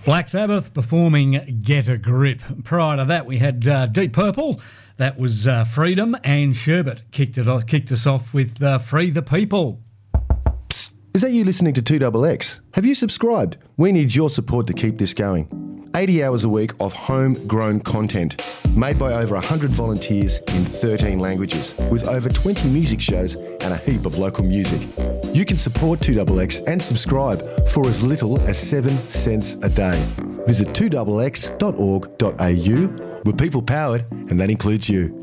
Black Sabbath performing Get a Grip. Prior to that, we had Deep Purple. That was Freedom, and Sherbet kicked us off with Free the People. Psst, is that you listening to 2XX? Have you subscribed? We need your support to keep this going. 80 hours a week of homegrown content made by over 100 volunteers in 13 languages with over 20 music shows and a heap of local music. You can support 2XX and subscribe for as little as 7 cents a day. Visit 2xx.org.au. We're people powered, and that includes you.